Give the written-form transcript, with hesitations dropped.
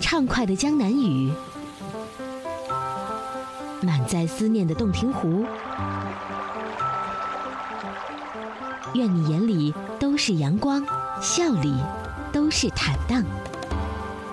畅快的江南雨，满载思念的洞庭湖。愿你眼里都是阳光，笑里都是坦荡。